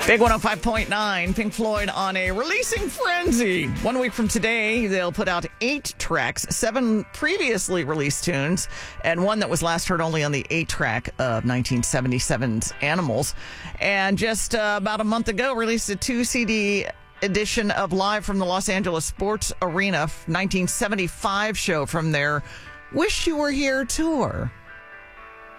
Big 105.9, Pink Floyd on a releasing frenzy. 1 week from today, they'll put out 8 tracks, 7 previously released tunes, and one that was last heard only on the 8-track of 1977's Animals. And just about a month ago, released a 2-CD edition of Live from the Los Angeles Sports Arena 1975 show from their Wish You Were Here tour.